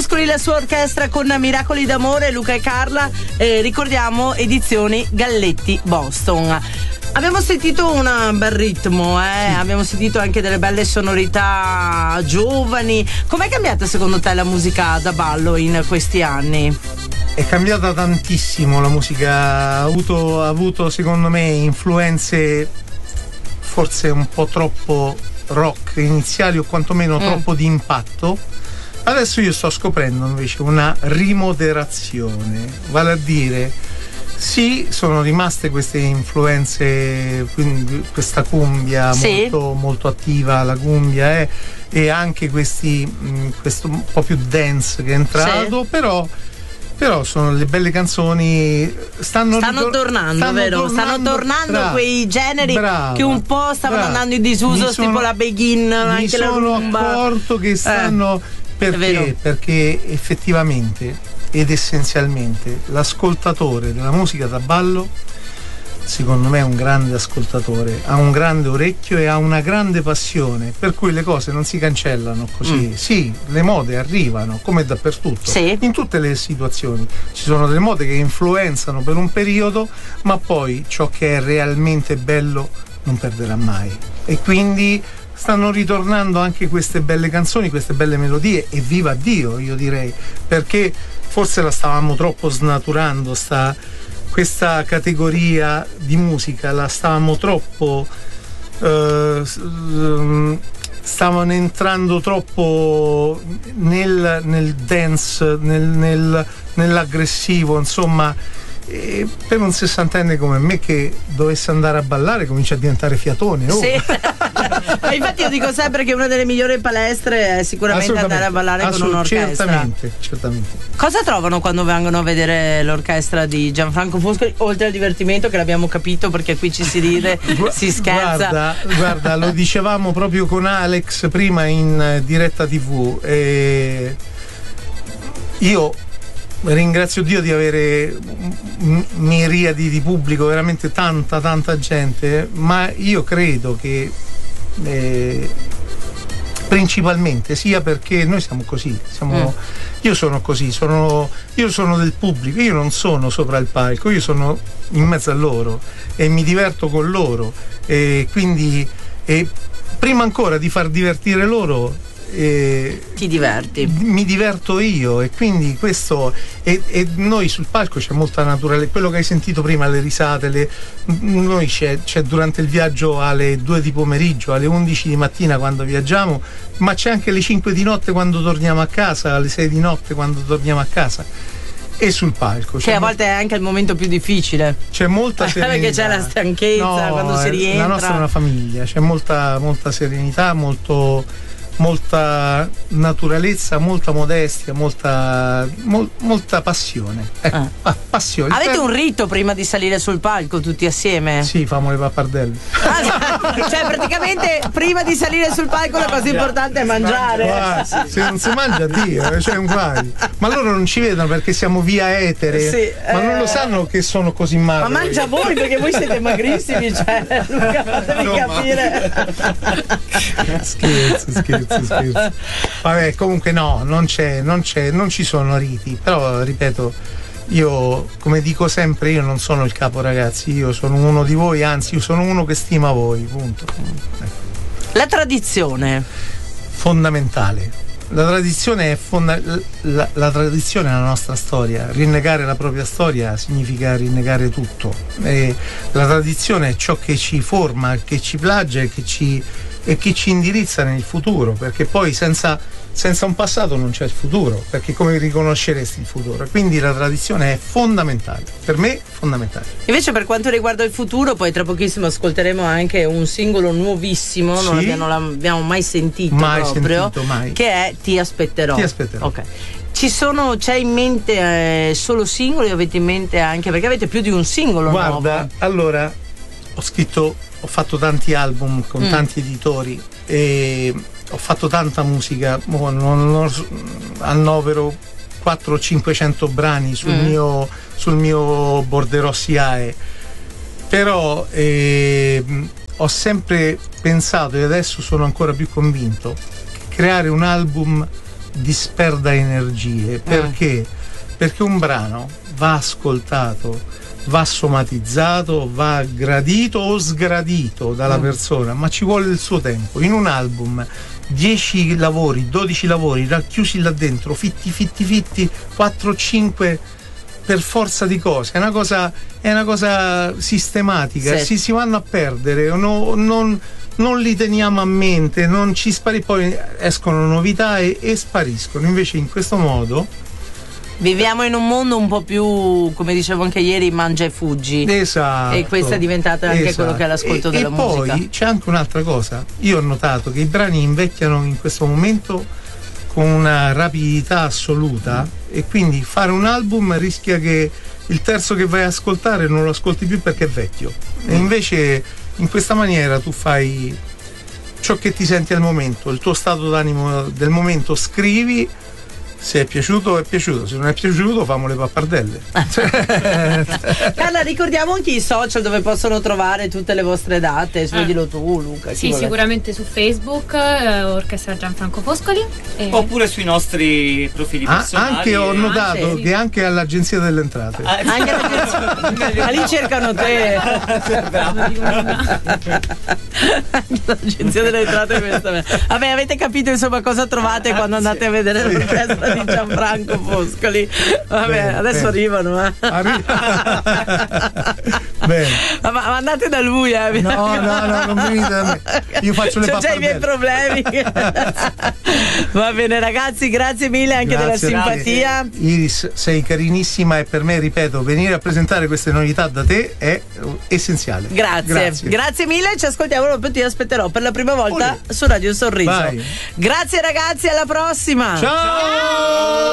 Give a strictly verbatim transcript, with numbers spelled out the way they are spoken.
Foscoli, la sua orchestra con Miracoli d'amore, Luca e Carla, eh, ricordiamo edizioni Galletti Boston. Abbiamo sentito un bel ritmo, eh? Sì. Abbiamo sentito anche delle belle sonorità giovani. Com'è cambiata secondo te la musica da ballo in questi anni? È cambiata tantissimo la musica, ha avuto, ha avuto secondo me influenze forse un po' troppo rock iniziali o quantomeno mm. troppo di impatto. Adesso io sto scoprendo invece una rimoderazione, vale a dire sì, sono rimaste queste influenze, quindi questa cumbia sì. molto, molto attiva, la cumbia eh, e anche questi mh, questo un po' più dance che è entrato, sì. però Però sono le belle canzoni, stanno, stanno ritor- tornando, stanno vero? Tornando, stanno tornando brava, quei generi brava, che un po' stavano brava. andando in disuso, sono, tipo la begin, anche la rumba. Mi sono accorto che stanno eh, perché? Perché effettivamente ed essenzialmente l'ascoltatore della musica da ballo, secondo me è un grande ascoltatore, ha un grande orecchio e ha una grande passione, per cui le cose non si cancellano così. Mm. Sì, le mode arrivano come dappertutto, sì. in tutte le situazioni. Ci sono delle mode che influenzano per un periodo, ma poi ciò che è realmente bello non perderà mai. E quindi stanno ritornando anche queste belle canzoni, queste belle melodie, e viva Dio, io direi, perché forse la stavamo troppo snaturando, sta questa categoria di musica la stavamo troppo eh, stavano entrando troppo nel, nel dance, nel, nel, nell'aggressivo, insomma. E per un sessantenne come me che dovesse andare a ballare comincia a diventare fiatone. Oh. Sì. Ma infatti io dico sempre che una delle migliori palestre è sicuramente andare a ballare con un'orchestra. Certamente, certamente. Cosa trovano quando vengono a vedere l'orchestra di Gianfranco Foscoli, oltre al divertimento che l'abbiamo capito perché qui ci si ride, si scherza? Guarda, guarda, lo dicevamo proprio con Alex prima in diretta tivù. E io ringrazio Dio di avere miriadi di pubblico, veramente tanta tanta gente, ma io credo che eh, principalmente sia perché noi siamo così, siamo, mm. io sono così, sono, io sono del pubblico, io non sono sopra il palco, io sono in mezzo a loro e mi diverto con loro, e quindi e prima ancora di far divertire loro E ti diverti, mi diverto io, e quindi questo e, e noi sul palco c'è molta naturale, quello che hai sentito prima, le risate, le, noi c'è, c'è durante il viaggio alle due di pomeriggio, alle undici di mattina quando viaggiamo, ma c'è anche alle cinque di notte quando torniamo a casa, alle sei di notte quando torniamo a casa. E sul palco che a volte è anche il momento più difficile, c'è molta serenità perché c'è la stanchezza, no, quando si rientra. La nostra è una famiglia, c'è molta, molta serenità, molto molta naturalezza, molta modestia, molta mol, molta passione. Ecco, ah. Ah, passione. Avete un rito prima di salire sul palco tutti assieme? Sì, famo le pappardelle. Ah, cioè praticamente prima di salire sul palco la cosa importante è mangiare. Ah, sì. Se non si mangia Dio, cioè un guai. Ma loro non ci vedono perché siamo via etere, sì, ma eh... non lo sanno che sono così magri. Ma mangia voi perché voi siete magrissimi, cioè Luca, fatemi no, capire. Ma... scherzo, scherzo. Scherzo. Vabbè, comunque no, non c'è, non c'è, non ci sono riti, però ripeto, io come dico sempre, io non sono il capo ragazzi, io sono uno di voi, anzi io sono uno che stima voi, punto. La tradizione fondamentale. La tradizione è fonda- la, la tradizione è la nostra storia. Rinnegare la propria storia significa rinnegare tutto. E la tradizione è ciò che ci forma, che ci plagia e che ci e che ci indirizza nel futuro, perché poi senza, senza un passato non c'è il futuro, perché come riconosceresti il futuro? Quindi la tradizione è fondamentale, per me fondamentale. Invece per quanto riguarda il futuro, poi tra pochissimo ascolteremo anche un singolo nuovissimo, sì? non abbiamo, l'abbiamo mai sentito mai proprio, sentito, mai. Che è Ti aspetterò. Ti aspetterò. Ok. Ci sono, c'è in mente eh, solo singoli o avete in mente anche, perché avete più di un singolo Guarda, nuovo? allora ho scritto ho fatto tanti album con mm. tanti editori e ho fatto tanta musica, non, non annovero quattrocento cinquecento brani sul mm. mio sul mio Borderossi A E, però eh, ho sempre pensato, e adesso sono ancora più convinto, che creare un album disperda energie. Perché? Perché un brano va ascoltato, va somatizzato, va gradito o sgradito dalla mm. persona, ma ci vuole il suo tempo. In un album dieci lavori, dodici lavori racchiusi là dentro, fitti fitti fitti, quattro cinque per forza di cose, è una cosa, è una cosa sistematica, sì. si, si vanno a perdere, no, non, non li teniamo a mente, non ci spari, poi escono novità e, e spariscono. Invece in questo modo viviamo in un mondo un po' più, come dicevo anche ieri, mangia e fuggi. Esatto. E questo è diventato anche esatto. quello che è l'ascolto e, della e musica. E poi c'è anche un'altra cosa. Io ho notato che i brani invecchiano in questo momento con una rapidità assoluta mm. e quindi fare un album rischia che il terzo che vai a ascoltare non lo ascolti più perché è vecchio. Mm. E invece in questa maniera tu fai ciò che ti senti al momento, il tuo stato d'animo del momento, scrivi. Se è piaciuto è piaciuto, se non è piaciuto famo le pappardelle. Carla, ricordiamo anche i social dove possono trovare tutte le vostre date, ah. dillo tu Luca. Sì, sicuramente su Facebook, eh, Orchestra Gianfranco Foscoli, e... oppure sui nostri profili ah, personali. Anche ho notato ah, sì. che anche all'Agenzia delle Entrate. Ah, anche all'agenzia. Lì cercano te. L'Agenzia delle Entrate questa. Vabbè, avete capito insomma cosa trovate quando andate a vedere sì. l'orchestra di Gianfranco Foscoli. Vabbè, bene, adesso bene. arrivano. Eh. Arri- bene. Ma, ma andate da lui, eh. No, no, no, non venite da me. Io faccio le pappardelle. C'ho già i miei problemi. Va bene, ragazzi, grazie mille anche grazie, della simpatia. Grazie. Iris, sei carinissima e per me, ripeto, venire a presentare queste novità da te è essenziale. Grazie. Grazie, grazie mille, ci ascoltiamo, proprio ti aspetterò per la prima volta Olè. su Radio Sorriso. Vai. Grazie ragazzi, alla prossima. Ciao. Ciao.